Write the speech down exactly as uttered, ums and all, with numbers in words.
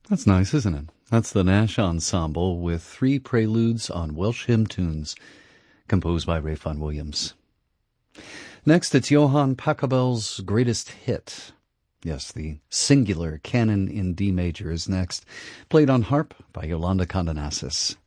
That's nice, isn't it? That's the Nash Ensemble with three preludes on Welsh hymn tunes, composed by Ray Vaughan Williams. Next, it's Johann Pachelbel's greatest hit. Yes, the singular Canon in D major is next, played on harp by Yolanda Condonasis.